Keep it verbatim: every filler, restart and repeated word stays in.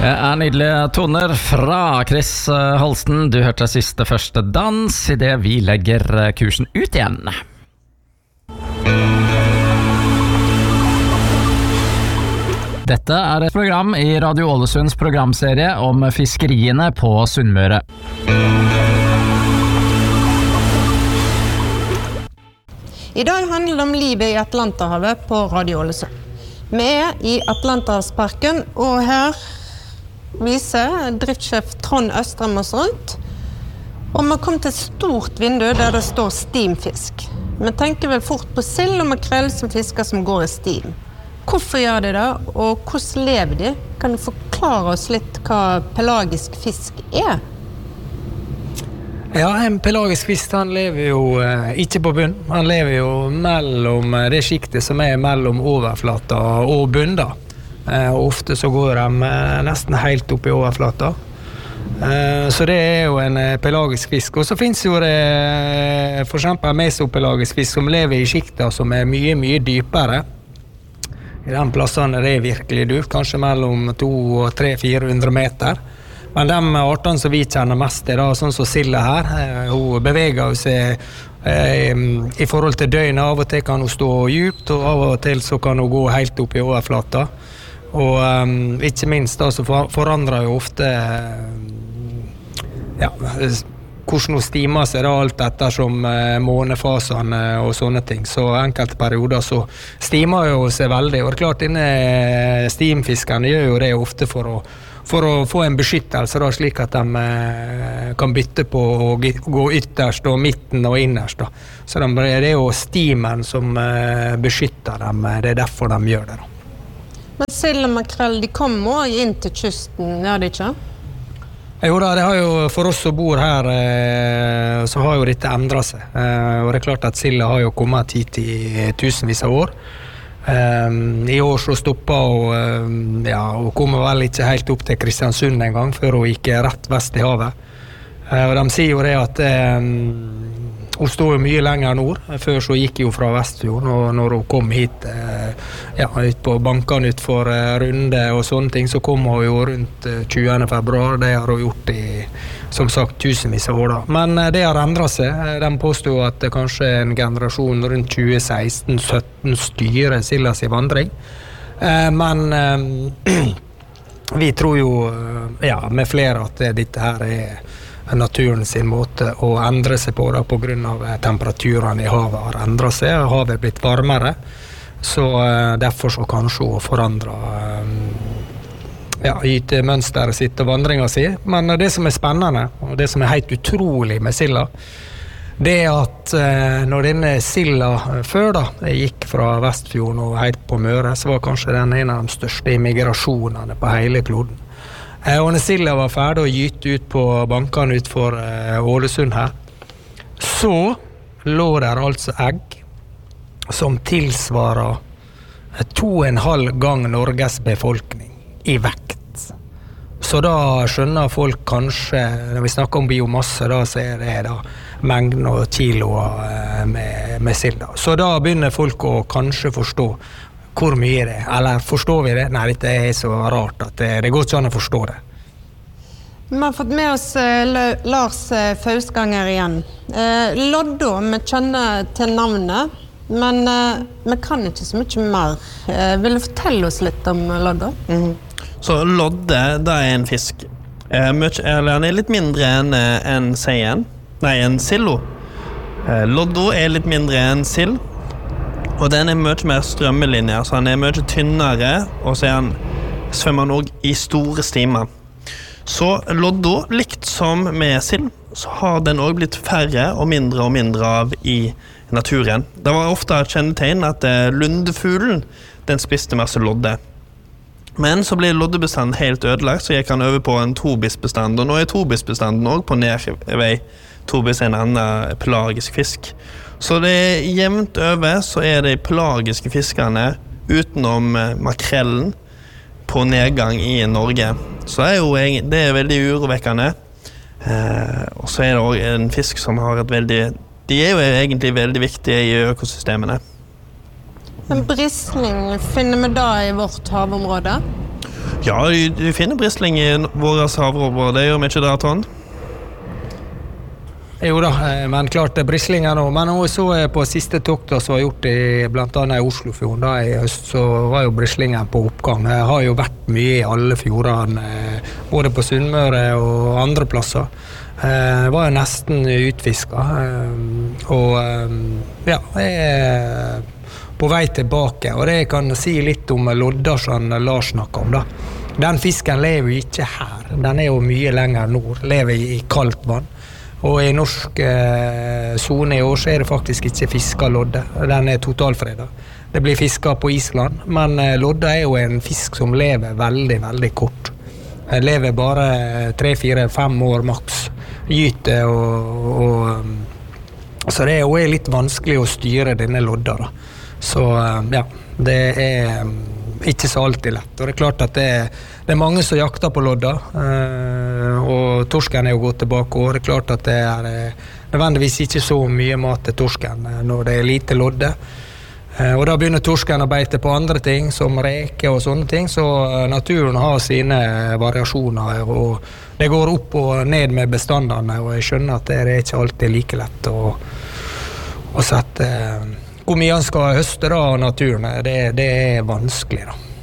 Det er nydelige toner fra Chris Holsten. Du hørte siste første dans I det vi legger kursen ut igjen. Dette er et program I Radio Ålesunds programserie om fiskeriene på Sunnmøre. I dag handler det om livet I Atlanterhavet på Radio Ålesund. Vi er I Atlanterhavsparken, og her viser driftssjef Trond Østrem oss rundt. Og vi har kommet til et stort vindu der det står steamfisk. Vi tenker vel fort på sild og makrell som fisker som går I steam. Hvorfor gjør de det, og hvordan lever de? Kan du forklare oss litt hva pelagisk fisk er? Ja, en pelagisk fisk han lever jo eh, ikke på bunn. Han lever jo mellom det skiktet som er mellom overflata og bunnen. Eh, ofte så går de eh, nesten helt opp I overflata. Eh, så det er jo en eh, pelagisk fisk. Og så finnes jo det eh, for eksempel mesopelagisk fisk som lever I skikter som er mye, mye dypere. I den plassen er det virkelig dypt, kanskje mellom to og tre til fire hundre meter. Men de artene som vi kjenner mest er da, sånn som silda her, eh, hun beveger seg eh, I forhold til døgnet. Av og til kan hun stå djupt, og av og til så kan hun gå helt opp I overflata. Og eh, ikke minst da, så for, forandrer jo ofte eh, ja, hvordan hun stimer seg da, alt etter som eh, månefasene og sånne ting. Så enkelte perioder så stimer jo seg veldig. Og det er klart, denne steamfiskerne gjør jo det ofte for å for å få en beskyttelse da, slik at de eh, kan bytte på å gå ytterst og midten og innerst da. Så de, det er jo steamen som eh, beskytter dem, det er derfor de gjør det da. Men sild og makrell, de kommer inn til kysten, gjør de ikke? Jo da, det har jo, for oss som bor her, eh, så har jo dette endret seg. Eh, og det er klart at silda har jo kommet hit I tusenvis av år. Um, I år så stoppet hun, um, ja, hun kom vel ikke helt opp til Kristiansund en gang, før hun gikk rett vest I havet. Uh, og de sier jo det at um, hun stod jo mye lenger nord, før så gikk hun fra Vestfjorden, og når hun kom hit, uh, ja, ut på bankene ut for uh, runde og sånne ting, så kom hun jo rundt uh, tjuende februar, det har hun gjort I, som sagt, tusenvis av år da. Men uh, det har endret seg, de påstod at uh, kanskje en generasjon rundt tjue seksten sytten styrer sildas I vandring. Uh, men uh, vi tror jo, uh, ja, med flere at uh, dette her er naturen sin måte å endre seg på da, på grunn av temperaturene I havet har endret seg, havet er blitt varmere, så uh, derfor så kanskje hun forandrer um, ja, gytemønsteret sitt og vandringen sin. Men det som er spennende, og det som er helt utrolig med silda, det er at uh, når denne silda før da, gikk fra Vestfjorden og helt på Møre, så var kanskje den en av de største immigrasjonene på hele kloden. Og når silda var ferdig å gyte ut på bankene ut for uh, Ålesund her, så lå der altså egg som tilsvarer to og en halv gang Norges befolkning I vekt. Så da skjønner folk kanskje, når vi snakker om biomasse, da så er det da mengden og kiloer uh, med, med silda. Så da begynner folk å kanskje forstå hvor mye det er, eller forstår vi det? Nei, dette er så rart at det, det går ikke an å forstå det. Vi har fått med oss uh, Lars uh, Fausganger igjen. Uh, Loddo, vi kjenner til navnet, men uh, vi kan ikke så mye mer. Uh, vil du fortelle oss litt om Loddo? Mm. Så lodde, det er en fisk. Uh, mye, eller han er litt mindre enn uh, en seien. Nei, en sillo. Uh, Loddo er litt mindre enn sild. Og den er mye mer strømmelinjer, så han er mye tynnere, og så er han, svømmer han også I store stimer. Så loddo, likt som med sild, så har den også blitt færre og mindre og mindre av I naturen. Det var ofte et kjennetegn at lundefuglen, den spiste masse lodde. Men så ble loddebestanden helt ødelagt, så gikk han over på en tobisbestand, og nå er tobisbestanden også på nedvei. Tobis er en annen pelagisk fisk. Så det er jevnt over, så er det pelagiske fiskerne utenom makrellen på nedgang I Norge. Så er jo, det er veldig urovekkende. Eh, og så er det også en fisk som har et veldig, de er jo egentlig veldig viktige I økosystemene. Men brisling finner vi da I vårt havområde? Ja, du, du finner brisling i våre havområder, det gjør vi ikke der, Trond? Jo da, men klart brislinger nå. Men også på siste tokter som var gjort i blant annet i Oslofjorden da i høst, så var jo brislingen på oppgang. Det har jo vært mye i alle fjordene, både på Sunnmøre og andre plasser. Det var jo nesten utfisket, og ja, det er på vei tilbake, og det kan jeg si litt om lodder som Lars snakket om da. Den fisken lever jo ikke her, den er jo mye lenger nord, lever i kaldt vann. Og i norsk eh, zone i år så er det faktisk ikke fisket lodde. Den er totalfredet. Det blir fisket på Island, men eh, lodde er jo en fisk som lever veldig, veldig kort. Den lever bare tre, fire, fem år maks. Gyte og, og så det er jo litt vanskelig å styre denne lodda da. Så eh, ja, det er ikke så alltid lett. Og det er klart at det er, det er mange som jakter på lodda, eh, og torsken er jo gått tilbake, og det er klart at det er eh, nødvendigvis ikke så mye mat til torsken eh, når det er lite lodde. Eh, og da begynner torsken å beite på andre ting, som reke og sånne ting, så eh, naturen har sine variasjoner, og det går opp og ned med bestandene, og jeg skjønner at det er ikke alltid like lett å, å sette... Eh, Hvor mye han skal høste da av naturen, det, det er vanskelig da.